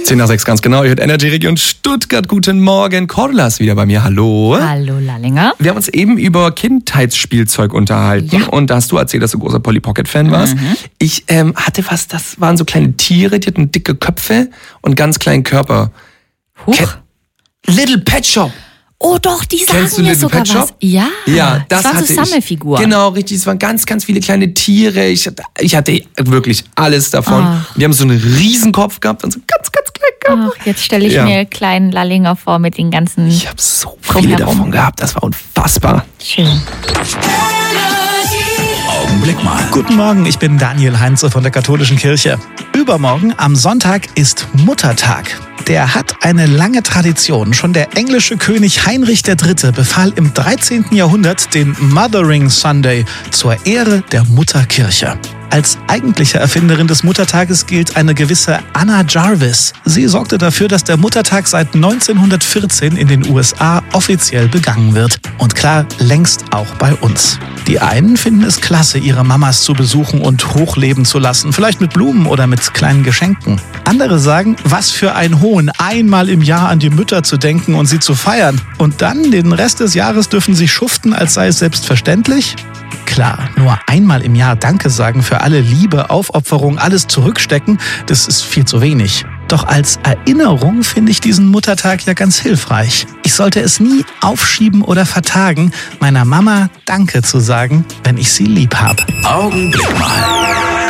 10:06 ganz genau. Ihr hört Energy Region Stuttgart. Guten Morgen. Cordula ist wieder bei mir. Hallo. Hallo, Lallinger. Wir haben uns eben über Kindheitsspielzeug unterhalten. Ja. Und da hast du erzählt, dass du großer Polly Pocket Fan warst. Ich hatte was, das waren so kleine Tiere, die hatten dicke Köpfe und ganz kleinen Körper. Huch. Little Pet Shop. Oh doch, die Kennst du sagen mir Little sogar Pet Shop? was. Ja, das waren hatte so Sammelfiguren. Genau, richtig. Es waren ganz, ganz viele kleine Tiere. Ich hatte wirklich alles davon. Ach. Die haben so einen Riesenkopf gehabt und so ganz, ganz kleinen Körper. Ach, jetzt stelle ich Ja. mir kleinen Lallinger vor mit den ganzen... Ich habe so viele Drumherum. davon gehabt. Das war unfassbar. Schön. Augenblick mal. Guten Morgen, ich bin Daniel Heinze von der Katholischen Kirche. Übermorgen am Sonntag ist Muttertag. Der hat eine lange Tradition. Schon der englische König Heinrich III. Befahl im 13. Jahrhundert den Mothering Sunday zur Ehre der Mutterkirche. Als eigentliche Erfinderin des Muttertages gilt eine gewisse Anna Jarvis. Sie sorgte dafür, dass der Muttertag seit 1914 in den USA offiziell begangen wird. Und klar, längst auch bei uns. Die einen finden es klasse, ihre Mamas zu besuchen und hochleben zu lassen, vielleicht mit Blumen oder mit kleinen Geschenken. Andere sagen, was für ein Hohn, einmal im Jahr an die Mütter zu denken und sie zu feiern. Und dann, den Rest des Jahres dürfen sie schuften, als sei es selbstverständlich? Klar, nur einmal im Jahr Danke sagen für alle Liebe, Aufopferung, alles zurückstecken, das ist viel zu wenig. Doch als Erinnerung finde ich diesen Muttertag ja ganz hilfreich. Ich sollte es nie aufschieben oder vertagen, meiner Mama Danke zu sagen, wenn ich sie lieb habe. Augenblick mal.